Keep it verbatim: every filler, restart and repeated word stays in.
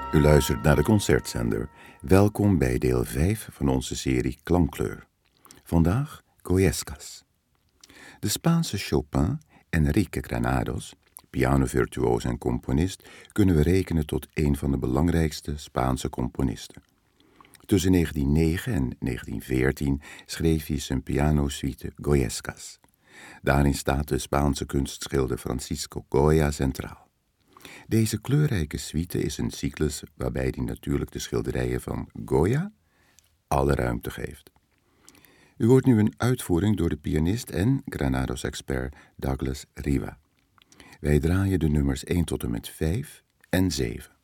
U luistert naar de Concertzender. Welkom bij deel vijf van onze serie Klankkleur. Vandaag Goyescas. De Spaanse Chopin, Enrique Granados, pianovirtuoos en componist, kunnen we rekenen tot een van de belangrijkste Spaanse componisten. Tussen negentien negen en negentien veertien schreef hij zijn pianosuite Goyescas. Daarin staat de Spaanse kunstschilder Francisco Goya centraal. Deze kleurrijke suite is een cyclus waarbij hij natuurlijk de schilderijen van Goya alle ruimte geeft. U hoort nu een uitvoering door de pianist en Granados-expert Douglas Riva. Wij draaien de nummers één tot en met vijf en zeven.